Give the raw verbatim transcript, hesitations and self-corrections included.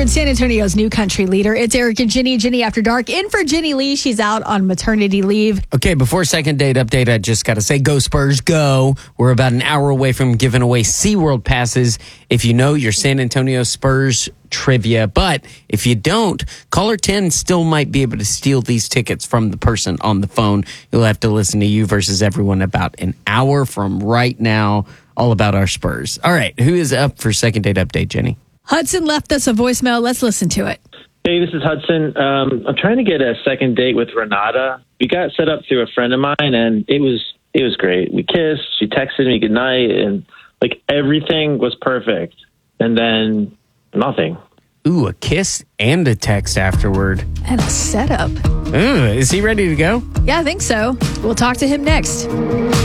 hundred, San Antonio's new country leader. It's Eric and Ginny. Ginny After Dark. In for Ginny Lee. She's out on maternity leave. Okay, before second date update, I just got to say, go Spurs, go. We're about an hour away from giving away SeaWorld passes if you know your San Antonio Spurs trivia. But if you don't, caller ten still might be able to steal these tickets from the person on the phone. You'll have to listen to you versus everyone about an hour from right now, all about our Spurs. All right, who is up for second date update, Jenny? Hudson left us a voicemail. Let's listen to it. Hey, this is Hudson. Um, I'm trying to get a second date with Renata. We got set up through a friend of mine, and it was it was great. We kissed. She texted me goodnight, and like everything was perfect. And then nothing. Ooh, a kiss and a text afterward. And a setup. Ooh, is he ready to go? Yeah, I think so. We'll talk to him next.